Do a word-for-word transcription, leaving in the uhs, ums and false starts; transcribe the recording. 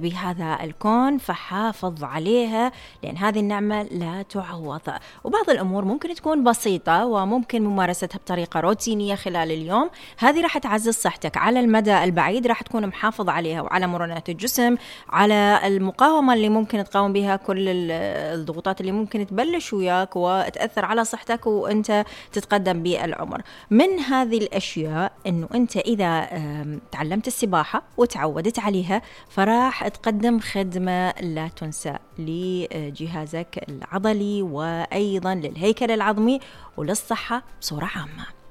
بهذا الكون، فحافظ عليها لأن هذه النعمة لا تعوض. وبعض الأمور ممكن تكون بسيطة وممكن ممارستها بطريقة روتينية خلال اليوم، هذه راح تعزز صحتك على المدى البعيد، راح تكون محافظ عليها وعلى مرونة الجسم، على المقاومة اللي ممكن تقاوم بها كل الضغوطات اللي ممكن تبلش وياك وتأثر على صحتك وأنت تتقدم بالعمر. من هذه الأشياء أنه أنت إذا تعلمت السباحة وتعودت عليها فراح تقدم خدمة لا تنسى لجهازك العضلي وأيضا للهيكل العظمي وللصحة بصورة عامة.